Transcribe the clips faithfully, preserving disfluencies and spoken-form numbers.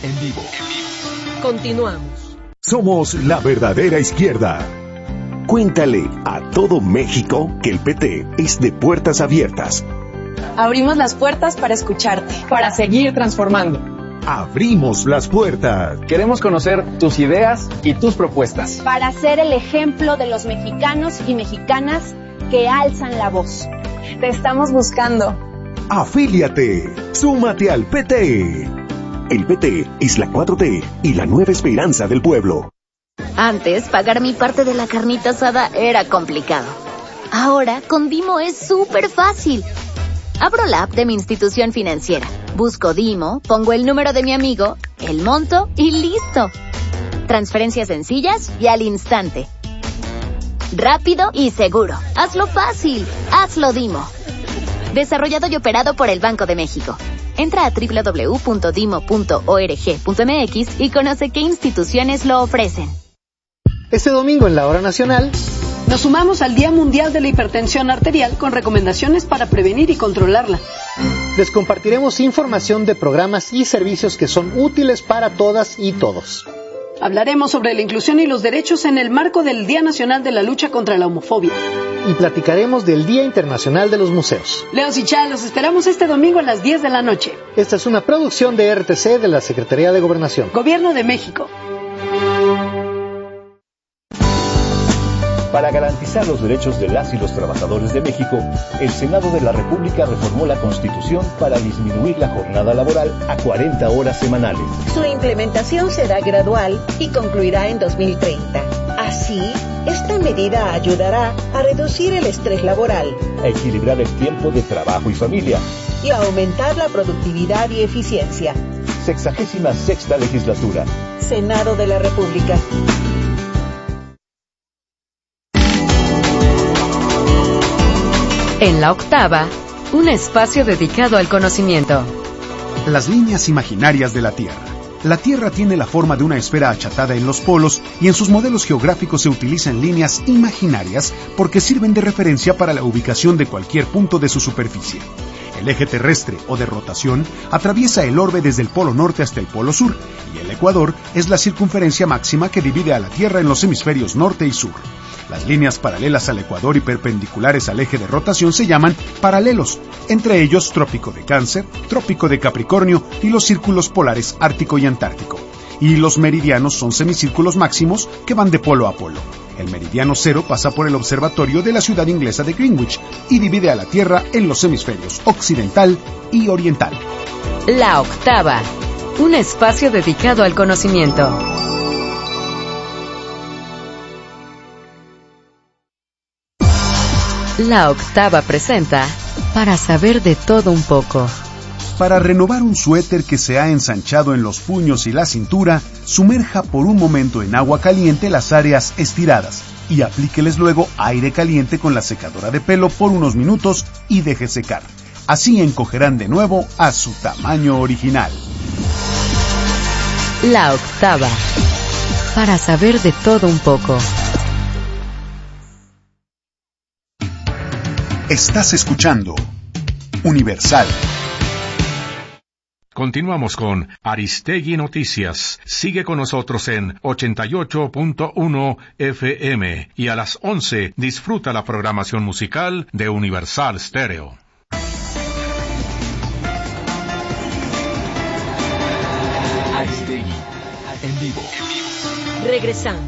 en vivo. Continuamos. Somos la verdadera izquierda. Cuéntale a todo México que el P T es de puertas abiertas. Abrimos las puertas para escucharte, para seguir transformando. Abrimos las puertas. Queremos conocer tus ideas y tus propuestas. Para ser el ejemplo de los mexicanos y mexicanas que alzan la voz. Te estamos buscando. Afíliate. Súmate al P T. El P T es la cuatro T y la nueva esperanza del pueblo. Antes, pagar mi parte de la carnita asada era complicado. Ahora, con Dimo es súper fácil. Abro la app de mi institución financiera, busco Dimo, pongo el número de mi amigo, el monto y listo. Transferencias sencillas y al instante. Rápido y seguro. Hazlo fácil. Hazlo Dimo. Desarrollado y operado por el Banco de México. Entra a doble u doble u doble u punto dimo punto org punto eme equis y conoce qué instituciones lo ofrecen. Este domingo en la Hora Nacional nos sumamos al Día Mundial de la Hipertensión Arterial con recomendaciones para prevenir y controlarla. Les compartiremos información de programas y servicios que son útiles para todas y todos. Hablaremos sobre la inclusión y los derechos en el marco del Día Nacional de la Lucha contra la Homofobia. Y platicaremos del Día Internacional de los Museos. Leos y Chá, los esperamos este domingo a las diez de la noche. Esta es una producción de R T C de la Secretaría de Gobernación. Gobierno de México. Para garantizar los derechos de las y los trabajadores de México, el Senado de la República reformó la Constitución para disminuir la jornada laboral a cuarenta horas semanales. Su implementación será gradual y concluirá en dos mil treinta. Así, esta medida ayudará a reducir el estrés laboral, a equilibrar el tiempo de trabajo y familia y a aumentar la productividad y eficiencia. Sexagésima sexta legislatura. Senado de la República. En la octava, un espacio dedicado al conocimiento. Las líneas imaginarias de la Tierra. La Tierra tiene la forma de una esfera achatada en los polos y en sus modelos geográficos se utilizan líneas imaginarias porque sirven de referencia para la ubicación de cualquier punto de su superficie. El eje terrestre o de rotación atraviesa el orbe desde el polo norte hasta el polo sur y el ecuador es la circunferencia máxima que divide a la Tierra en los hemisferios norte y sur. Las líneas paralelas al ecuador y perpendiculares al eje de rotación se llaman paralelos, entre ellos Trópico de Cáncer, Trópico de Capricornio y los círculos polares Ártico y Antártico. Y los meridianos son semicírculos máximos que van de polo a polo. El meridiano cero pasa por el observatorio de la ciudad inglesa de Greenwich y divide a la Tierra en los hemisferios occidental y oriental. La octava, un espacio dedicado al conocimiento. La octava presenta Para saber de todo un poco. Para renovar un suéter que se ha ensanchado en los puños y la cintura, sumerja por un momento en agua caliente las áreas estiradas y aplíqueles luego aire caliente con la secadora de pelo por unos minutos y deje secar. Así encogerán de nuevo a su tamaño original. La octava. Para saber de todo un poco. Estás escuchando Universal. Continuamos con Aristegui Noticias. Sigue con nosotros en ochenta y ocho punto uno F M y a las once disfruta la programación musical de Universal Stereo. Aristegui en vivo. Regresamos.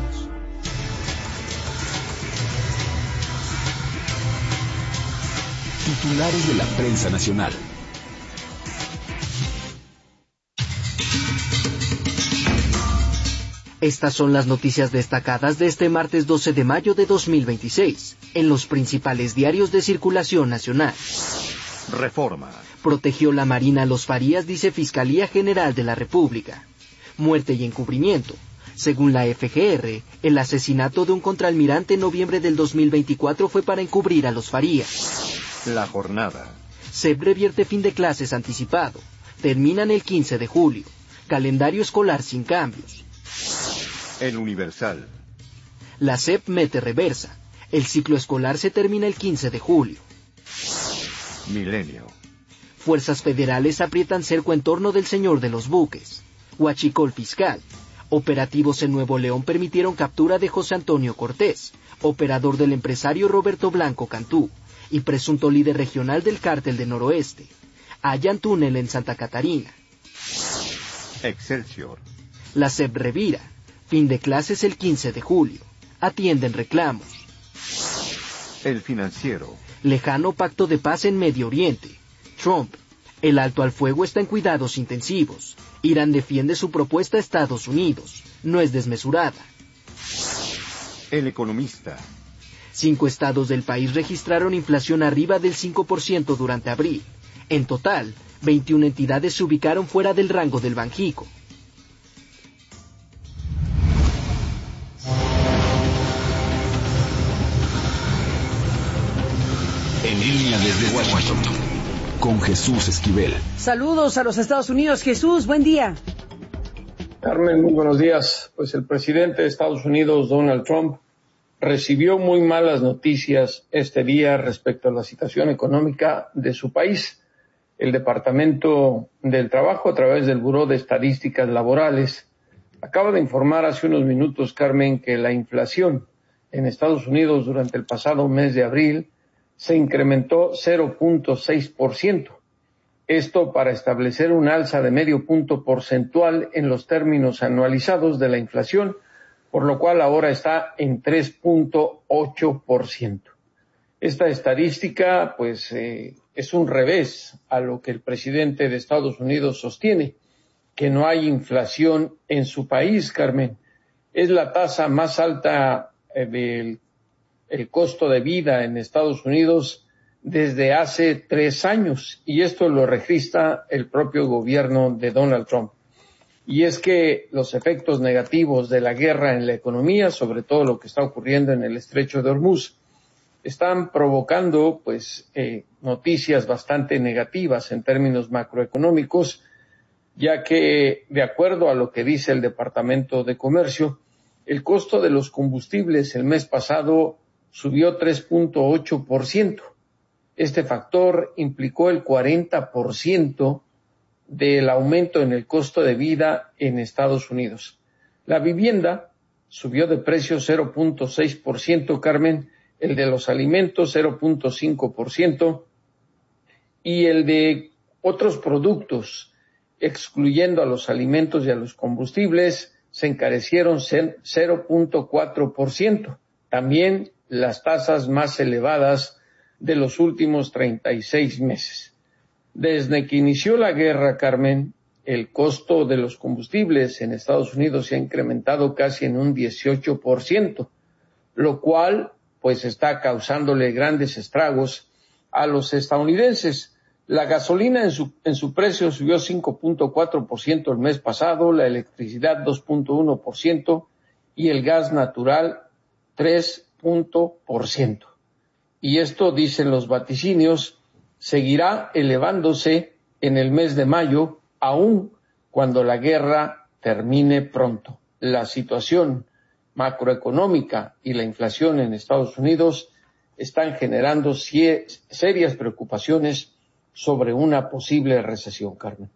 Titulares de la prensa nacional. Estas son las noticias destacadas de este martes doce de mayo de dos mil veintiséis, en los principales diarios de circulación nacional. Reforma. Protegió la Marina a los Farías, dice Fiscalía General de la República. Muerte y encubrimiento. Según la F G R, el asesinato de un contraalmirante en noviembre del dos mil veinticuatro fue para encubrir a los Farías. La jornada. S E P revierte fin de clases anticipado. Terminan el quince de julio. Calendario escolar sin cambios. El Universal. La S E P mete reversa. El ciclo escolar se termina el quince de julio. Milenio. Fuerzas federales aprietan cerco en torno del señor de los buques. huachicol fiscal. Operativos en Nuevo León permitieron captura de José Antonio Cortés, operador del empresario Roberto Blanco Cantú y presunto líder regional del Cártel de Noroeste. Hallan túnel en Santa Catarina. Excelsior. La S E P revira. Fin de clases el quince de julio. Atienden reclamos. El Financiero. Lejano pacto de paz en Medio Oriente. Trump. El alto al fuego está en cuidados intensivos. Irán defiende su propuesta a Estados Unidos. No es desmesurada. El Economista. Cinco estados del país registraron inflación arriba del cinco por ciento durante abril. En total, veintiuna entidades se ubicaron fuera del rango del Banjico. En línea desde Washington, con Jesús Esquivel. Saludos a los Estados Unidos. Jesús, buen día. Carmen, muy buenos días. Pues el presidente de Estados Unidos, Donald Trump, recibió muy malas noticias este día respecto a la situación económica de su país. El Departamento del Trabajo, a través del Buró de Estadísticas Laborales, acaba de informar hace unos minutos, Carmen, que la inflación en Estados Unidos durante el pasado mes de abril se incrementó cero punto seis por ciento. Esto para establecer un alza de medio punto porcentual en los términos anualizados de la inflación, por lo cual ahora está en tres punto ocho por ciento. Esta estadística, pues, eh, es un revés a lo que el presidente de Estados Unidos sostiene, que no hay inflación en su país, Carmen. Es la tasa más alta eh, del el costo de vida en Estados Unidos desde hace tres años, y esto lo registra el propio gobierno de Donald Trump. Y es que los efectos negativos de la guerra en la economía, sobre todo lo que está ocurriendo en el Estrecho de Hormuz, están provocando pues eh, noticias bastante negativas en términos macroeconómicos, ya que, de acuerdo a lo que dice el Departamento de Comercio, el costo de los combustibles el mes pasado subió tres punto ocho por ciento. Este factor implicó el cuarenta por ciento del aumento en el costo de vida en Estados Unidos. La vivienda subió de precio cero punto seis por ciento, Carmen, el de los alimentos cero punto cinco por ciento y el de otros productos, excluyendo a los alimentos y a los combustibles, se encarecieron cero punto cuatro por ciento. También las tasas más elevadas de los últimos treinta y seis meses. Desde que inició la guerra, Carmen, el costo de los combustibles en Estados Unidos se ha incrementado casi en un dieciocho por ciento, lo cual pues está causándole grandes estragos a los estadounidenses. La gasolina en su, en su precio subió cinco punto cuatro por ciento el mes pasado, la electricidad dos punto uno por ciento y el gas natural tres punto por ciento. Y esto, dicen los vaticinios, seguirá elevándose en el mes de mayo, aun cuando la guerra termine pronto. La situación macroeconómica y la inflación en Estados Unidos están generando serias preocupaciones sobre una posible recesión, Carmen.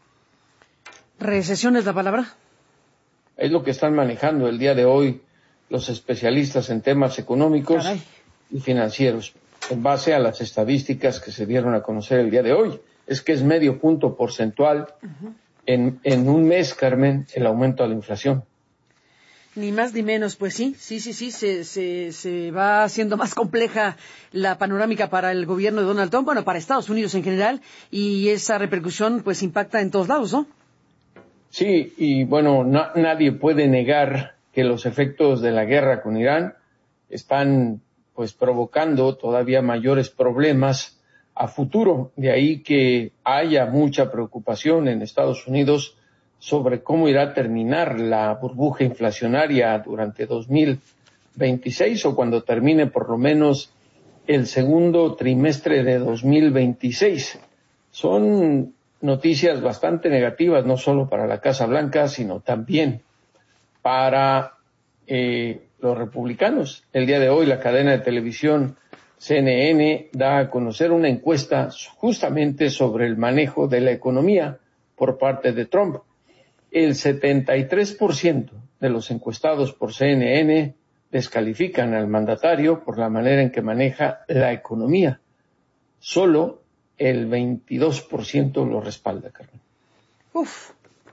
¿Recesión es la palabra? Es lo que están manejando el día de hoy los especialistas en temas económicos Caray. y financieros, en base a las estadísticas que se dieron a conocer el día de hoy. Es que es medio punto porcentual uh-huh. en, en un mes, Carmen, el aumento de la inflación. Ni más ni menos, pues sí, sí, sí, sí, se, se, se va haciendo más compleja la panorámica para el gobierno de Donald Trump, bueno, para Estados Unidos en general, y esa repercusión pues impacta en todos lados, ¿no? Sí, y bueno, na- nadie puede negar que los efectos de la guerra con Irán están pues provocando todavía mayores problemas a futuro. De ahí que haya mucha preocupación en Estados Unidos sobre cómo irá a terminar la burbuja inflacionaria durante dos mil veintiséis o cuando termine por lo menos el segundo trimestre de dos mil veintiséis. Son noticias bastante negativas, no solo para la Casa Blanca, sino también para eh, los republicanos. El día de hoy la cadena de televisión C N N da a conocer una encuesta justamente sobre el manejo de la economía por parte de Trump. el setenta y tres por ciento de los encuestados por C N N descalifican al mandatario por la manera en que maneja la economía. Solo el veintidós por ciento lo respalda, Carmen. Uf,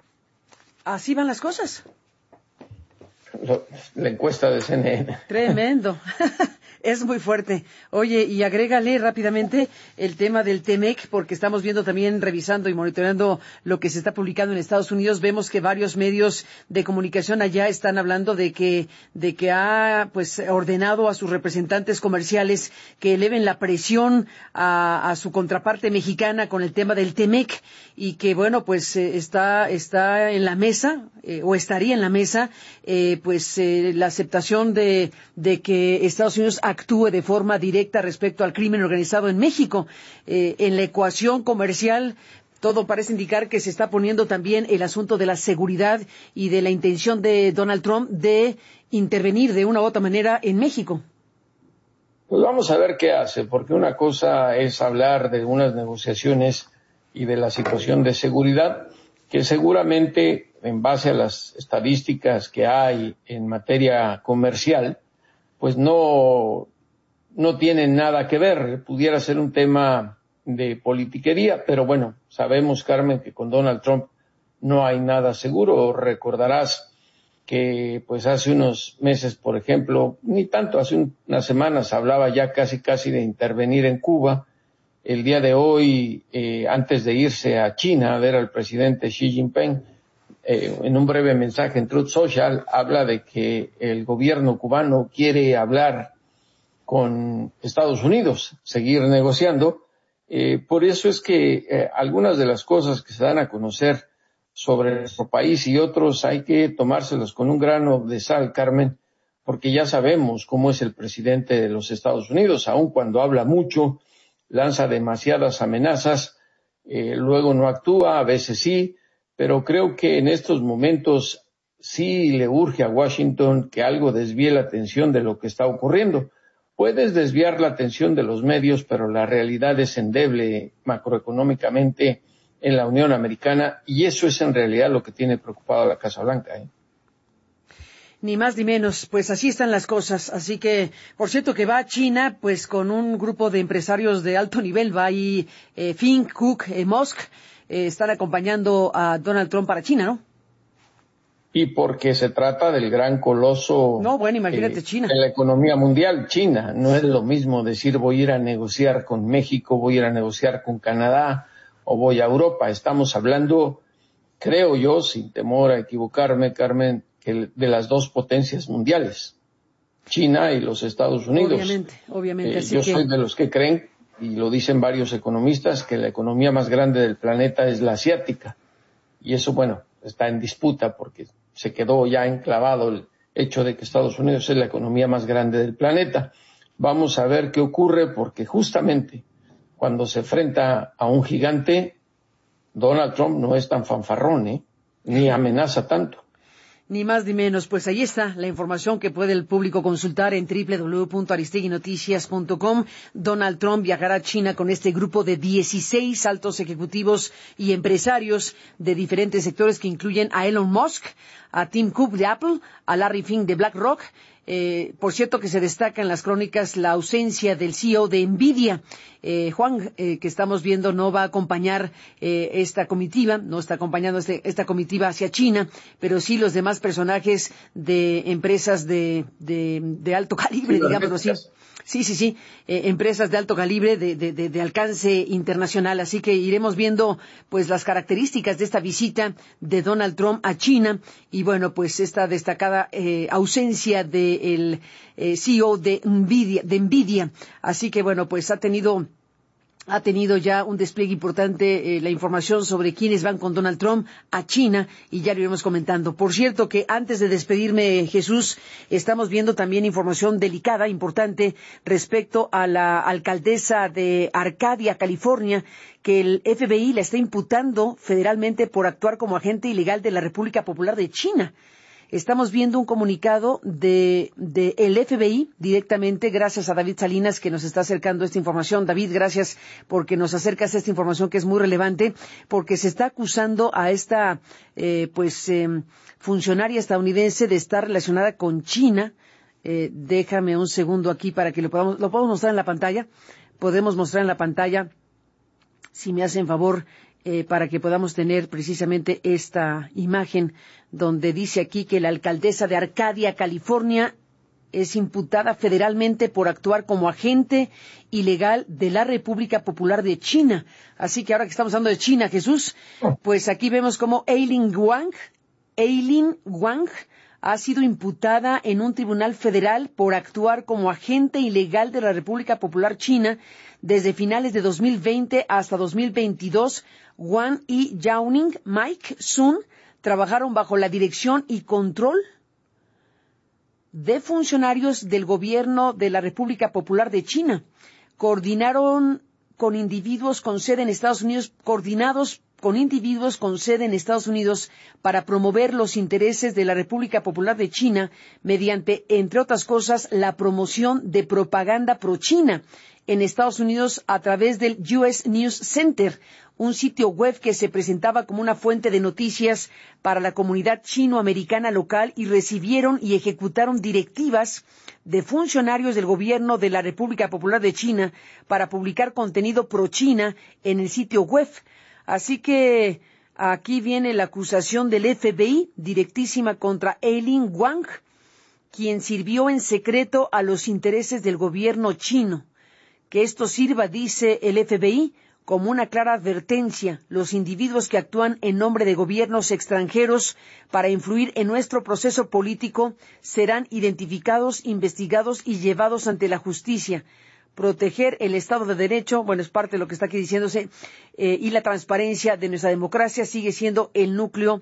así van las cosas. Lo, la encuesta de C N N. Tremendo. Es muy fuerte. Oye, y agrégale rápidamente el tema del Temec, porque estamos viendo también, revisando y monitoreando lo que se está publicando en Estados Unidos. Vemos que varios medios de comunicación allá están hablando de que, de que ha, pues, ordenado a sus representantes comerciales que eleven la presión a, a su contraparte mexicana con el tema del Temec, y que, bueno, pues, eh, está, está en la mesa, eh, o estaría en la mesa, eh, pues, eh, la aceptación de, de que Estados Unidos actúe de forma directa respecto al crimen organizado en México. Eh, en la ecuación comercial, todo parece indicar que se está poniendo también el asunto de la seguridad y de la intención de Donald Trump de intervenir de una u otra manera en México. Pues vamos a ver qué hace, porque una cosa es hablar de unas negociaciones y de la situación de seguridad, que seguramente, en base a las estadísticas que hay en materia comercial, pues no, no tienen nada que ver. Pudiera ser un tema de politiquería, pero bueno, sabemos, Carmen, que con Donald Trump no hay nada seguro. Recordarás que pues hace unos meses, por ejemplo, ni tanto, hace un, unas semanas hablaba ya casi casi de intervenir en Cuba. El día de hoy, eh, antes de irse a China a ver al presidente Xi Jinping, eh, en un breve mensaje en Truth Social, habla de que el gobierno cubano quiere hablar con Estados Unidos, seguir negociando. Eh, por eso es que eh, algunas de las cosas que se dan a conocer sobre nuestro país y otros hay que tomárselos con un grano de sal, Carmen, porque ya sabemos cómo es el presidente de los Estados Unidos, aun cuando habla mucho, lanza demasiadas amenazas, eh, luego no actúa, a veces sí, pero creo que en estos momentos sí le urge a Washington que algo desvíe la atención de lo que está ocurriendo. Puedes desviar la atención de los medios, pero la realidad es endeble macroeconómicamente en la Unión Americana, y eso es en realidad lo que tiene preocupado a la Casa Blanca, ¿eh? Ni más ni menos, pues así están las cosas. Así que, por cierto, que va a China, pues con un grupo de empresarios de alto nivel, va ahí eh, Fink, Cook, eh, Musk, eh, están acompañando a Donald Trump para China, ¿no? Y porque se trata del gran coloso. No, bueno, imagínate, eh, China. En la economía mundial, China. No es lo mismo decir voy a ir a negociar con México, voy a ir a negociar con Canadá o voy a Europa. Estamos hablando, creo yo, sin temor a equivocarme, Carmen, que de las dos potencias mundiales, China y los Estados Unidos. Obviamente, obviamente. Eh, así yo que... soy de los que creen, y lo dicen varios economistas, que la economía más grande del planeta es la asiática. Y eso, bueno, está en disputa porque se quedó ya enclavado el hecho de que Estados Unidos es la economía más grande del planeta. Vamos a ver qué ocurre, porque justamente cuando se enfrenta a un gigante, Donald Trump no es tan fanfarrón, ¿eh? Ni amenaza tanto. Ni más ni menos, pues ahí está la información que puede el público consultar en doble u doble u doble u punto aristeguinoticias punto com. Donald Trump viajará a China con este grupo de dieciséis altos ejecutivos y empresarios de diferentes sectores que incluyen a Elon Musk, a Tim Cook de Apple, a Larry Fink de BlackRock. Eh, por cierto que se destaca en las crónicas la ausencia del C E O de Nvidia. Eh, Juan, eh, que estamos viendo, no va a acompañar eh, esta comitiva, no está acompañando este, esta comitiva hacia China, pero sí los demás personajes de empresas de, de, de alto calibre, digámoslo así. Sí, sí, sí, eh, empresas de alto calibre, de, de, de, de alcance internacional. Así que iremos viendo, pues, las características de esta visita de Donald Trump a China y, bueno, pues, esta destacada eh, ausencia del eh, C E O de Nvidia, de Nvidia. Así que, bueno, pues, ha tenido... ha tenido ya un despliegue importante eh, la información sobre quiénes van con Donald Trump a China y ya lo iremos comentando. Por cierto que antes de despedirme, Jesús, estamos viendo también información delicada, importante, respecto a la alcaldesa de Arcadia, California, que el F B I la está imputando federalmente por actuar como agente ilegal de la República Popular de China. estamos viendo un comunicado de, de el F B I directamente, gracias a David Salinas que nos está acercando esta información. David, gracias porque nos acercas esta información que es muy relevante, porque se está acusando a esta eh, pues eh, funcionaria estadounidense de estar relacionada con China. Eh, déjame un segundo aquí para que lo podamos, lo podamos mostrar en la pantalla. Podemos mostrar en la pantalla, si me hacen favor, eh, para que podamos tener precisamente esta imagen donde dice aquí que la alcaldesa de Arcadia, California, es imputada federalmente por actuar como agente ilegal de la República Popular de China. Así que ahora que estamos hablando de China, Jesús, pues aquí vemos como Eileen Wang, Eileen Wang, ha sido imputada en un tribunal federal por actuar como agente ilegal de la República Popular China desde finales de dos mil veinte hasta dos mil veintidós. Wang y Yao-Ning Mike Sun trabajaron bajo la dirección y control de funcionarios del gobierno de la República Popular de China. Coordinaron con individuos con sede en Estados Unidos, coordinados con individuos con sede en Estados Unidos para promover los intereses de la República Popular de China mediante, entre otras cosas, la promoción de propaganda pro-China en Estados Unidos a través del U S News Center, un sitio web que se presentaba como una fuente de noticias para la comunidad chino-americana local, y recibieron y ejecutaron directivas de funcionarios del gobierno de la República Popular de China para publicar contenido pro-China en el sitio web. Así que aquí viene la acusación del F B I directísima contra Eileen Wang, quien sirvió en secreto a los intereses del gobierno chino. Que esto sirva, dice el F B I, como una clara advertencia. Los individuos que actúan en nombre de gobiernos extranjeros para influir en nuestro proceso político serán identificados, investigados y llevados ante la justicia. Proteger el Estado de Derecho, bueno, es parte de lo que está aquí diciéndose, eh, y la transparencia de nuestra democracia sigue siendo el núcleo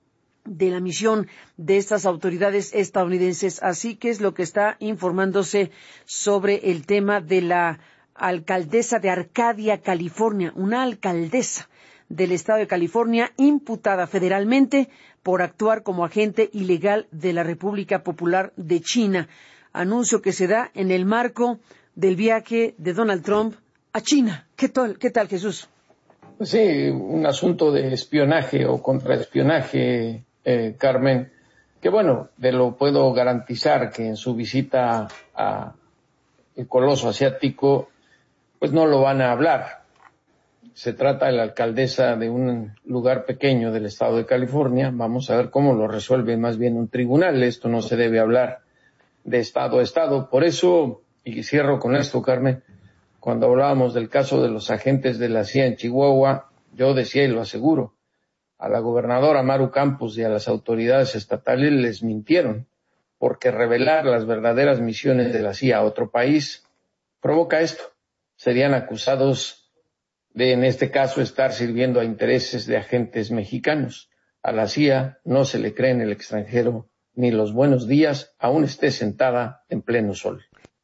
de la misión de estas autoridades estadounidenses. Así que es lo que está informándose sobre el tema de la alcaldesa de Arcadia, California, una alcaldesa del estado de California imputada federalmente por actuar como agente ilegal de la República Popular de China. Anuncio que se da en el marco del viaje de Donald Trump a China. ¿Qué tal, qué tal, Jesús? Pues sí, un asunto de espionaje o contraespionaje, eh, Carmen, que bueno, de lo puedo garantizar que en su visita a el coloso asiático, pues no lo van a hablar. Se trata de la alcaldesa de un lugar pequeño del estado de California. Vamos a ver cómo lo resuelve más bien un tribunal. Esto no se debe hablar de estado a estado. Por eso, y cierro con esto, Carmen, cuando hablábamos del caso de los agentes de la C I A en Chihuahua, yo decía y lo aseguro, a la gobernadora Maru Campos y a las autoridades estatales les mintieron, porque revelar las verdaderas misiones de la C I A a otro país provoca esto. Serían acusados de, en este caso, estar sirviendo a intereses de agentes mexicanos. A la C I A no se le cree en el extranjero ni los buenos días, aún esté sentada en pleno sol.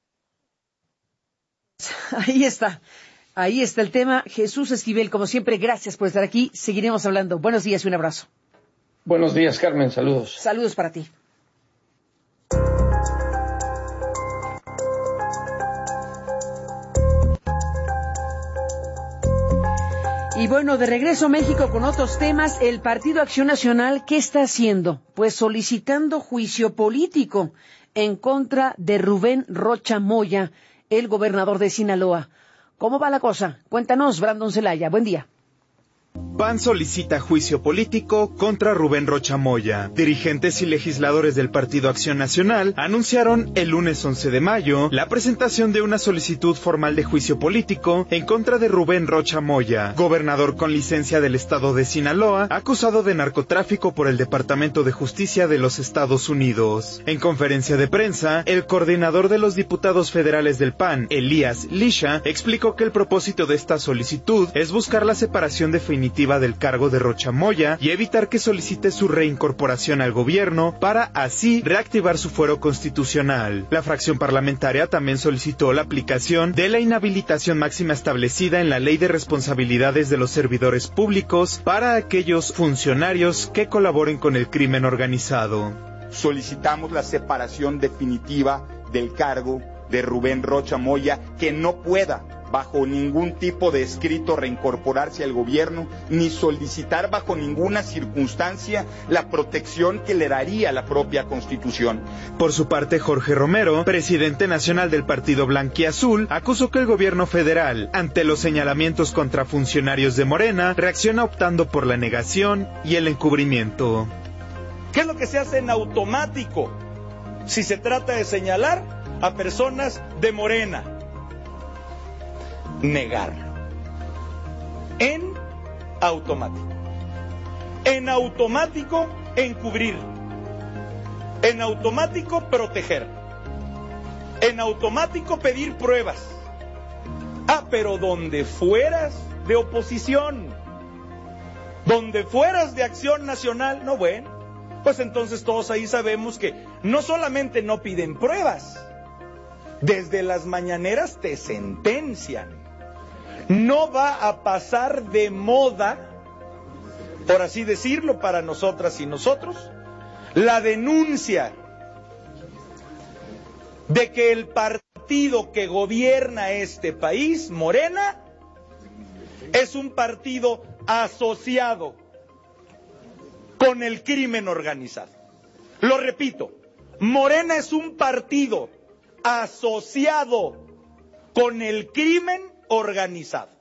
Ahí está, ahí está el tema. Jesús Esquivel, como siempre, gracias por estar aquí. Seguiremos hablando. Buenos días y un abrazo. Buenos días, Carmen. Saludos. Saludos para ti. Y bueno, de regreso a México con otros temas. El Partido Acción Nacional, ¿qué está haciendo? Pues solicitando juicio político en contra de Rubén Rocha Moya, el gobernador de Sinaloa. ¿Cómo va la cosa? Cuéntanos, Brandon Celaya. Buen día. P A N solicita juicio político contra Rubén Rocha Moya. Dirigentes y legisladores del Partido Acción Nacional anunciaron el lunes once de mayo la presentación de una solicitud formal de juicio político en contra de Rubén Rocha Moya, gobernador con licencia del estado de Sinaloa, acusado de narcotráfico por el Departamento de Justicia de los Estados Unidos. En conferencia de prensa, el coordinador de los diputados federales del P A N, Elías Lisha, explicó que el propósito de esta solicitud es buscar la separación definitiva del cargo de Rocha Moya y evitar que solicite su reincorporación al gobierno para así reactivar su fuero constitucional. La fracción parlamentaria también solicitó la aplicación de la inhabilitación máxima establecida en la Ley de Responsabilidades de los Servidores Públicos para aquellos funcionarios que colaboren con el crimen organizado. solicitamos la separación definitiva del cargo de Rubén Rocha Moya, que no pueda bajo ningún tipo de escrito reincorporarse al gobierno, ni solicitar bajo ninguna circunstancia la protección que le daría la propia Constitución. Por su parte, Jorge Romero, presidente nacional del Partido Blanquiazul, acusó que el gobierno federal, ante los señalamientos contra funcionarios de Morena, reacciona optando por la negación y el encubrimiento. ¿Qué es lo que se hace en automático si se trata de señalar a personas de Morena? Negarlo. En automático. En automático, encubrir. En automático, proteger. En automático, pedir pruebas. Ah, pero donde fueras de oposición, donde fueras de Acción Nacional, no, bueno, pues entonces todos ahí sabemos que no solamente no piden pruebas, desde las mañaneras te sentencian. No va a pasar de moda, por así decirlo, para nosotras y nosotros, la denuncia de que el partido que gobierna este país, Morena, es un partido asociado con el crimen organizado. Lo repito, Morena es un partido asociado con el crimen organizado.